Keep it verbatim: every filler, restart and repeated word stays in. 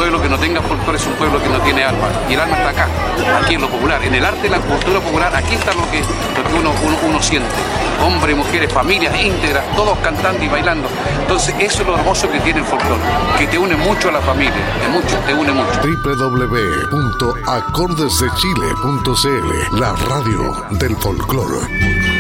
pueblo que no tenga folclore es un pueblo que no tiene alma. Y el alma está acá, aquí en lo popular. En el arte y la cultura popular, aquí está lo que, lo que uno, uno, uno siente. Hombres, mujeres, familias íntegras, todos cantando y bailando. Entonces, eso es lo hermoso que tiene el folclore, que te une mucho a la familia, te, mucho, te une mucho. doble u doble u doble u punto acordes de chile punto c l, la radio del folclore.